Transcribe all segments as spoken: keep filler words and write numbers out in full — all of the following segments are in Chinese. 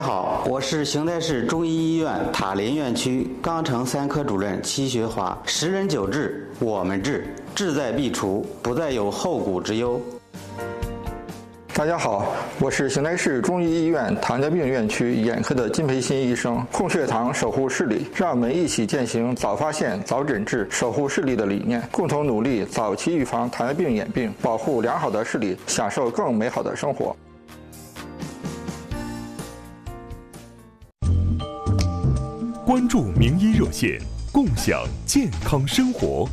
好，我是邢台市中医医院塔林院区肛肠三科主任戚学华。十人九治，我们治，志在必除，不再有后顾之忧。 大家好，我是邢台市中医医院糖尿病院区眼科的金培新医生。控血糖，守护视力，让我们一起践行早发现、早诊治、守护视力的理念，共同努力早期预防糖尿病眼病，保护良好的视力，享受更美好的生活。 关注名医热线，共享健康生活。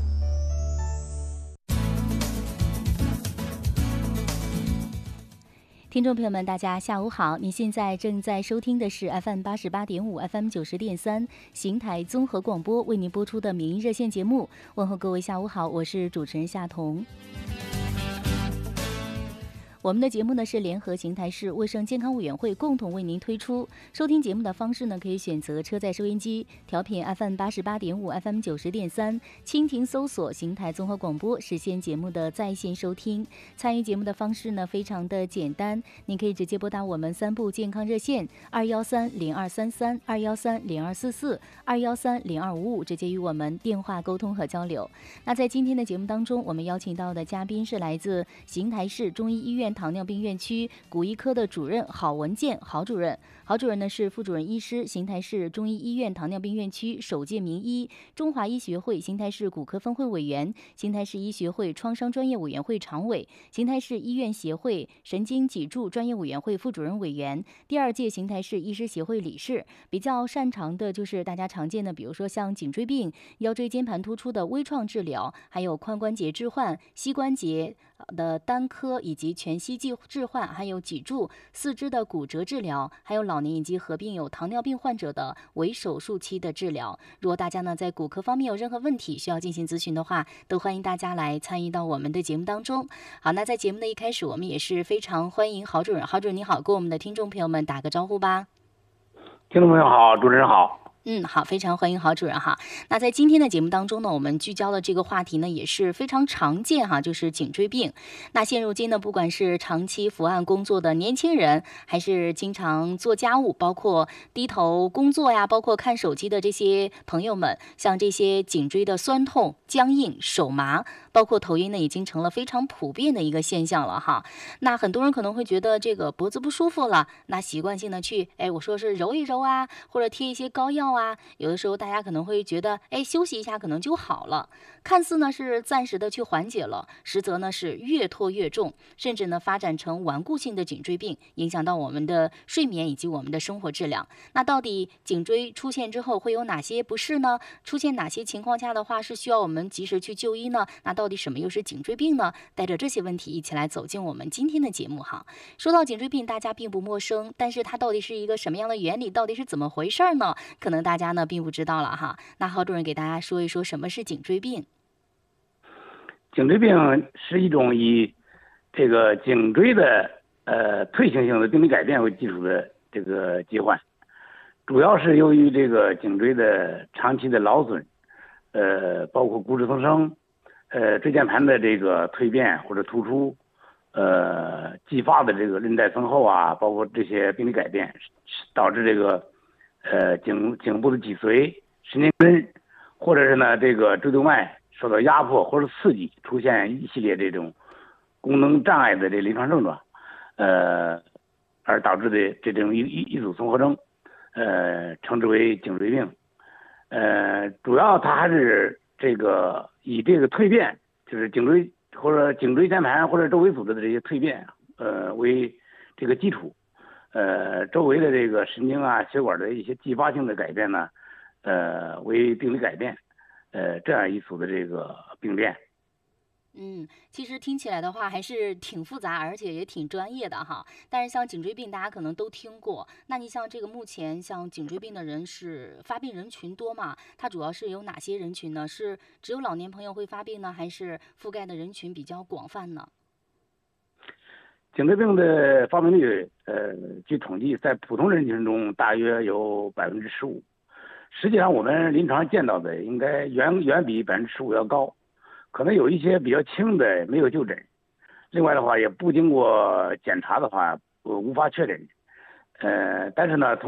听众朋友们，大家下午好！你现在正在收听的是 F M 八十八点五、F M 九十点三邢台综合广播为您播出的名医热线节目。问候各位下午好，我是主持人夏彤。我们的节目呢是联合邢台市卫生健康委员会共同为您推出。收听节目的方式呢，可以选择车载收音机调频 F M 八十八点五、F M 九十点三，蜻蜓搜索邢台综合广播，实现节目的在线收听。参与节目的方式呢非常的简单，您可以直接拨打我们三部健康热线二幺三零二三三、二幺三零二四四、二幺三零二五五，直接与我们电话沟通和交流。那在今天的节目当中，我们邀请到的嘉宾是来自邢台市中医医院糖尿病院区骨医科的主任郝文健郝主任。郝主任呢是副主任医师，邢台市中医医院糖尿病院区首届名医，中华医学会邢台市骨科分会委员，邢台市医学会创伤专业委员会常委，邢台市医院协会神经脊柱专业委员会副主任委员，第二届邢台市医师协会理事。比较擅长的就是大家常见的，比如说像颈椎病、腰椎间盘突出的微创治疗，还有髋关节置换、膝关节的单科以及全息置换，还有脊柱、四肢的骨折治疗，还有老年以及合并有糖尿病患者的微手术期的治疗。如果大家呢在骨科方面有任何问题需要进行咨询的话，都欢迎大家来参与到我们的节目当中。好，那在节目的一开始，我们也是非常欢迎郝主任。郝主任你好，跟我们的听众朋友们打个招呼吧。 听众朋友好，主持人好。 嗯，好，非常欢迎郝主任哈。那在今天的节目当中呢，我们聚焦的这个话题呢也是非常常见哈，就是颈椎病。那现如今呢，不管是长期伏案工作的年轻人，还是经常做家务，包括低头工作呀，包括看手机的这些朋友们，像这些颈椎的酸痛、僵硬、手麻，包括头晕呢，已经成了非常普遍的一个现象了哈。那很多人可能会觉得这个脖子不舒服了，那习惯性的去，哎，我说是揉一揉啊，或者贴一些膏药啊。有的时候大家可能会觉得，哎，休息一下可能就好了，看似呢是暂时的去缓解了，实则呢是越拖越重，甚至呢发展成顽固性的颈椎病，影响到我们的睡眠以及我们的生活质量。那到底颈椎出现之后会有哪些不适呢？出现哪些情况下的话是需要我们及时去就医呢？那到底什么又是颈椎病呢？带着这些问题一起来走进我们今天的节目哈。说到颈椎病，大家并不陌生，但是它到底是一个什么样的原理，到底是怎么回事呢？可能大家呢并不知道了哈。那郝主任给大家说一说什么是颈椎病。 颈椎病是一种以这个颈椎的呃退行性的病理改变为基础的这个疾患，主要是由于这个颈椎的长期的劳损，呃，包括骨质增生，呃，椎间盘的这个蜕变或者突出，呃，继发的这个韧带增厚啊，包括这些病理改变，导致这个呃颈颈部的脊髓、神经根，或者是呢这个椎动脉受到压迫或者刺激，出现一系列这种功能障碍的这临床症状，呃，而导致的这种一一一组综合征，呃，称之为颈椎病。呃，主要它还是这个以这个蜕变，就是颈椎或者颈椎间盘或者周围组织的这些蜕变，呃，为这个基础，呃，周围的这个神经啊、血管的一些继发性的改变呢，呃，为病理改变。呃，这样一组的这个病变。 嗯，其实听起来的话还是挺复杂，而且也挺专业的哈。但是像颈椎病，大家可能都听过。那你像这个目前像颈椎病的人是发病人群多嘛？它主要是有哪些人群呢？是只有老年朋友会发病呢，还是覆盖的人群比较广泛呢？ 颈椎病的发病率，呃，据统计，在普通人群中大约有百分之十五。实际上，我们临床见到的应该远远比百分之十五要高，可能有一些比较轻的没有就诊，另外的话也不经过检查的话，呃，无法确诊。 呃，但是呢，